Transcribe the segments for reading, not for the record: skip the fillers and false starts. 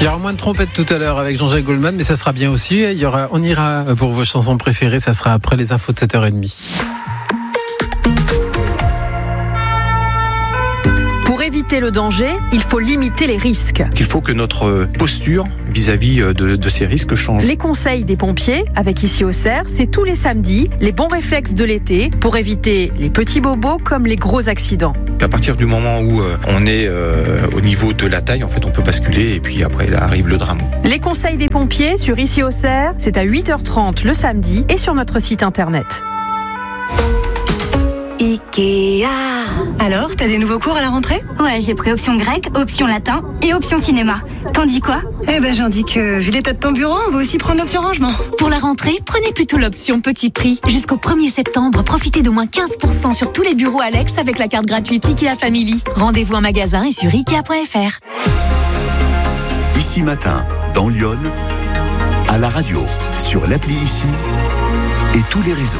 Il y aura moins de trompettes tout à l'heure avec Jean-Jacques Goldman, mais ça sera bien aussi. On ira pour vos chansons préférées, ça sera après les infos de 7h30. Pour éviter le danger, il faut limiter les risques. Il faut que notre posture vis-à-vis de ces risques change. Les conseils des pompiers, avec Ici Auxerre, c'est tous les samedis, les bons réflexes de l'été pour éviter les petits bobos comme les gros accidents. À partir du moment où on est au niveau de la taille, en fait, on peut basculer et puis après, là arrive le drame. Les conseils des pompiers sur Ici Auxerre, c'est à 8h30 le samedi et sur notre site internet. Ikea. Alors, t'as des nouveaux cours à la rentrée ? Ouais, j'ai pris option grec, option latin et option cinéma. T'en dis quoi ? Eh ben, j'en dis que, vu l'état de ton bureau, on va aussi prendre l'option rangement. Pour la rentrée, prenez plutôt l'option petit prix. Jusqu'au 1er septembre, profitez d'au moins 15% sur tous les bureaux Alex avec la carte gratuite Ikea Family. Rendez-vous en magasin et sur Ikea.fr. Ici Matin, dans Lyon, à la radio, sur l'appli Ici et tous les réseaux.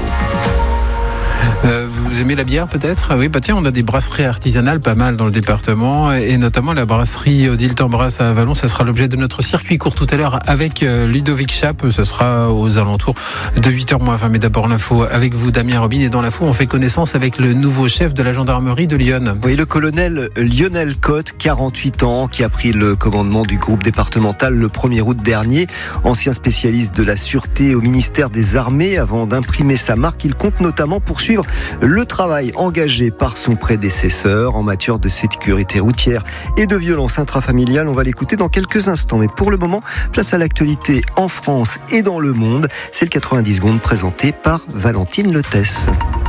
Vous aimez la bière peut-être ? Oui, tiens, on a des brasseries artisanales pas mal dans le département et notamment la brasserie Odile Tambras à Vallon. Ça sera l'objet de notre circuit court tout à l'heure avec Ludovic Chape. Ce sera aux alentours de 8h20. Mais d'abord l'info avec vous, Damien Robin. Et dans l'info, on fait connaissance avec le nouveau chef de la gendarmerie de Lyon. Oui, le colonel Lionel Cotte, 48 ans, qui a pris le commandement du groupe départemental le 1er août dernier. Ancien spécialiste de la sûreté au ministère des Armées, avant d'imprimer sa marque, il compte notamment poursuivre le travail engagé par son prédécesseur en matière de sécurité routière et de violence intrafamiliale. On va l'écouter dans quelques instants. Mais pour le moment, place à l'actualité en France et dans le monde. C'est le 90 secondes présenté par Valentine Letesse.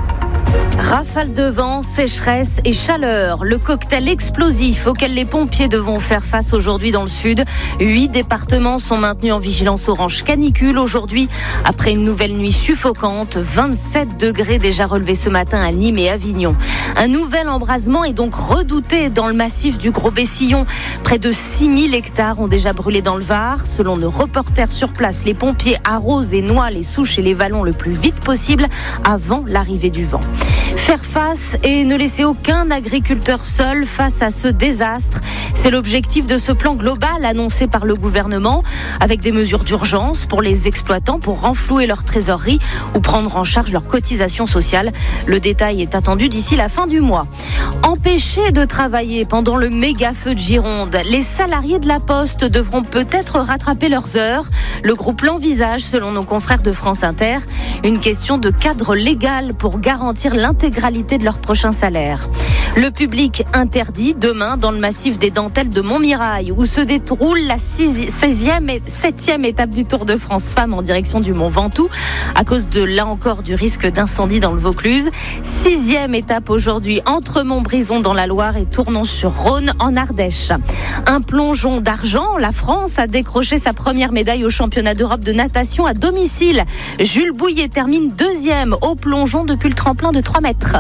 Rafale de vent, sécheresse et chaleur. Le cocktail explosif auquel les pompiers devront faire face aujourd'hui dans le sud. 8 départements sont maintenus en vigilance orange canicule aujourd'hui. Après une nouvelle nuit suffocante, 27 degrés déjà relevés ce matin à Nîmes et Avignon. Un nouvel embrasement est donc redouté dans le massif du Gros-Bessillon. Près de 6000 hectares ont déjà brûlé dans le Var. Selon nos reporters sur place, les pompiers arrosent et noient les souches et les vallons le plus vite possible avant l'arrivée du vent. Faire face et ne laisser aucun agriculteur seul face à ce désastre. C'est l'objectif de ce plan global annoncé par le gouvernement, avec des mesures d'urgence pour les exploitants pour renflouer leur trésorerie ou prendre en charge leur cotisation sociale. Le détail est attendu d'ici la fin du mois. Empêchés de travailler pendant le méga feu de Gironde, les salariés de la Poste devront peut-être rattraper leurs heures. Le groupe l'envisage, selon nos confrères de France Inter, une question de cadre légal pour garantir l'intégralité de leur prochain salaire. Le public interdit demain dans le massif des Dentelles de Montmirail, où se déroule la 7e étape du Tour de France Femmes en direction du Mont Ventoux, à cause de, là encore, du risque d'incendie dans le Vaucluse. 6e étape aujourd'hui entre Montbrison dans la Loire et Tournon-sur-Rhône en Ardèche. Un plongeon d'argent, la France a décroché sa première médaille au championnat d'Europe de natation à domicile. Jules Bouillet termine 2e au plongeon depuis le tremplin de 3 mètres.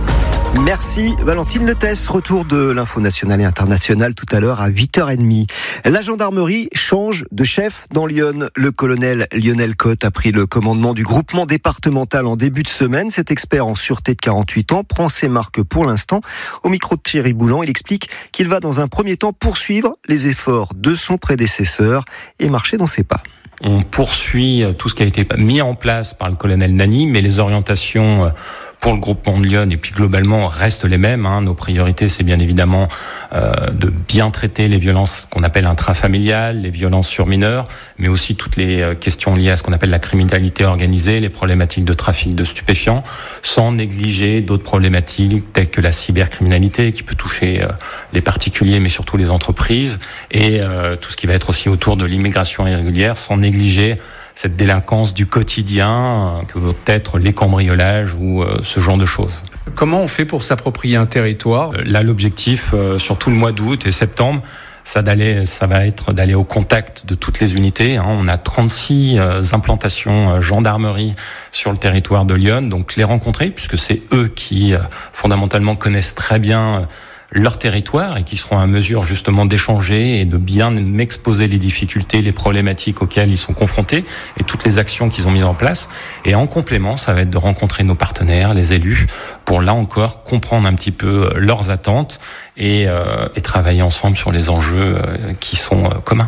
Merci Valentine Letesse. Retour de l'info nationale et internationale tout à l'heure à 8h30. La gendarmerie change de chef dans Lyon. Le colonel Lionel Cotte a pris le commandement du groupement départemental en début de semaine. Cet expert en sûreté de 48 ans prend ses marques pour l'instant. Au micro de Thierry Boulan, il explique qu'il va dans un premier temps poursuivre les efforts de son prédécesseur et marcher dans ses pas. On poursuit tout ce qui a été mis en place par le colonel Nani, mais les orientations pour le groupement de Lyon et puis globalement restent les mêmes. Nos priorités, c'est bien évidemment de bien traiter les violences qu'on appelle intrafamiliales, les violences sur mineurs, mais aussi toutes les questions liées à ce qu'on appelle la criminalité organisée, les problématiques de trafic de stupéfiants, sans négliger d'autres problématiques telles que la cybercriminalité qui peut toucher les particuliers mais surtout les entreprises et tout ce qui va être aussi autour de l'immigration irrégulière, sans négliger cette délinquance du quotidien que peut être les cambriolages ou ce genre de choses. Comment on fait pour s'approprier un territoire ? Là, l'objectif, sur tout le mois d'août et septembre, ça va être d'aller au contact de toutes les unités. On a 36 implantations gendarmerie sur le territoire de Lyon, donc les rencontrer, puisque c'est eux qui, fondamentalement, connaissent très bien leur territoire et qui seront à mesure justement d'échanger et de bien m'exposer les difficultés, les problématiques auxquelles ils sont confrontés et toutes les actions qu'ils ont mises en place. Et en complément, ça va être de rencontrer nos partenaires, les élus, pour là encore comprendre un petit peu leurs attentes et travailler ensemble sur les enjeux qui sont communs.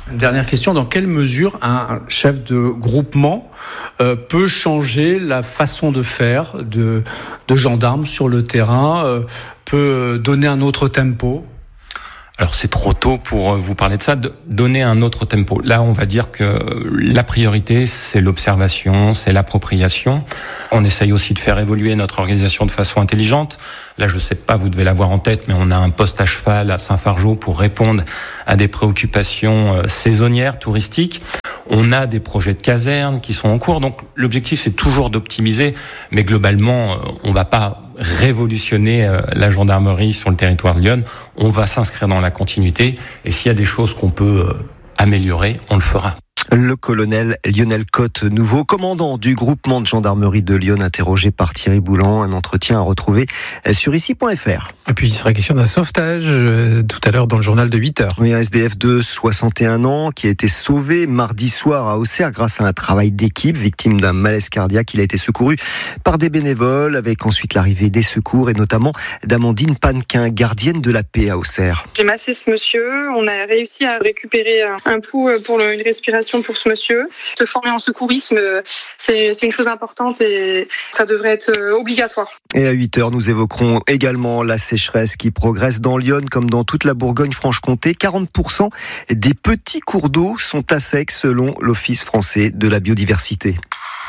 Dernière question, dans quelle mesure un chef de groupement peut changer la façon de faire de gendarmes sur le terrain, peut donner un autre tempo ? Alors c'est trop tôt pour vous parler de ça, de donner un autre tempo. Là, on va dire que la priorité, c'est l'observation, c'est l'appropriation. On essaye aussi de faire évoluer notre organisation de façon intelligente. Là, je sais pas, vous devez l'avoir en tête, mais on a un poste à cheval à Saint-Fargeau pour répondre à des préoccupations saisonnières, touristiques. On a des projets de casernes qui sont en cours, donc l'objectif c'est toujours d'optimiser, mais globalement on va pas révolutionner la gendarmerie sur le territoire de Lyon, on va s'inscrire dans la continuité, et s'il y a des choses qu'on peut améliorer, on le fera. Le colonel Lionel Cotte, nouveau commandant du groupement de gendarmerie de Lyon, interrogé par Thierry Boulan. Un entretien à retrouver sur ici.fr. Et puis il sera question d'un sauvetage tout à l'heure dans le journal de 8h. Oui, un SDF de 61 ans qui a été sauvé mardi soir à Auxerre grâce à un travail d'équipe, victime d'un malaise cardiaque. Il a été secouru par des bénévoles avec ensuite l'arrivée des secours et notamment d'Amandine Pannequin, gardienne de la paix à Auxerre. J'ai massé ce monsieur, on a réussi à récupérer un pouls pour une respiration pour ce monsieur. Se former en secourisme, c'est une chose importante et ça devrait être obligatoire. Et à 8h, nous évoquerons également la sécheresse qui progresse dans Lyon comme dans toute la Bourgogne-Franche-Comté. 40% des petits cours d'eau sont à sec selon l'Office français de la biodiversité.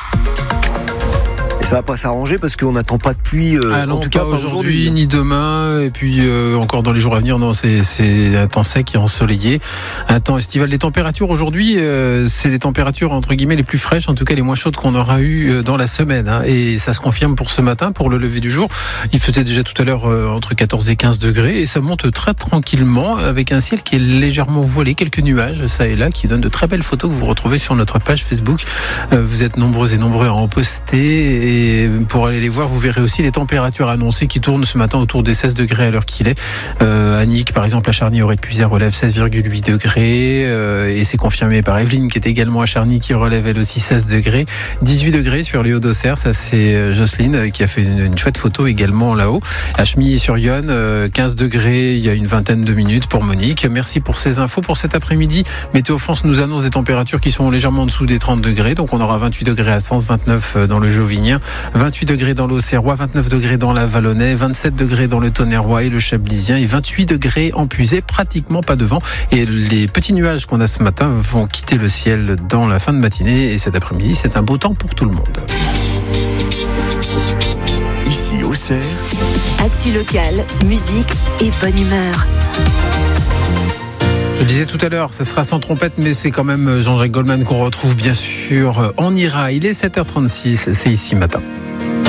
Ça va pas s'arranger parce qu'on n'attend pas de pluie, en tout cas pas aujourd'hui ni demain, et puis encore dans les jours à venir. Non, c'est un temps sec et ensoleillé, un temps estival. Les températures aujourd'hui, c'est les températures entre guillemets les plus fraîches, en tout cas les moins chaudes qu'on aura eu dans la semaine, hein. Et ça se confirme pour ce matin, pour le lever du jour. Il faisait déjà tout à l'heure entre 14 et 15 degrés, et ça monte très tranquillement avec un ciel qui est légèrement voilé, quelques nuages ça et là qui donnent de très belles photos que vous retrouvez sur notre page Facebook. Vous êtes nombreux et nombreux à en poster. Et pour aller les voir, vous verrez aussi les températures annoncées qui tournent ce matin autour des 16 degrés à l'heure qu'il est. Annick, par exemple, à Charny, Aurec-Puisère relève 16,8 degrés. Et c'est confirmé par Evelyne, qui est également à Charny, qui relève elle aussi 16 degrés. 18 degrés sur les Hauts-d'Auxerre, ça c'est Jocelyne qui a fait une chouette photo également là-haut. À Chemilly-sur-Yonne, 15 degrés il y a une vingtaine de minutes pour Monique. Merci pour ces infos pour cet après-midi. Météo France nous annonce des températures qui sont légèrement en dessous des 30 degrés. Donc on aura 28 degrés à Sens, 29 dans le Jovinien, 28 degrés dans l'Auxerrois, 29 degrés dans la Vallonnais, 27 degrés dans le Tonnerrois et le Chablisien et 28 degrés en Puisée, pratiquement pas de vent. Et les petits nuages qu'on a ce matin vont quitter le ciel dans la fin de matinée et cet après-midi, c'est un beau temps pour tout le monde. Ici, Auxerre. Actu locale, musique et bonne humeur. Je le disais tout à l'heure, ça sera sans trompette, mais c'est quand même Jean-Jacques Goldman qu'on retrouve bien sûr. On ira, il est 7h36, c'est ici matin.